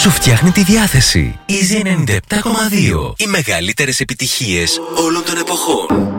σου φτιάχνει τη διάθεση. Easy 97,2. Οι μεγαλύτερες επιτυχίες όλων των εποχών.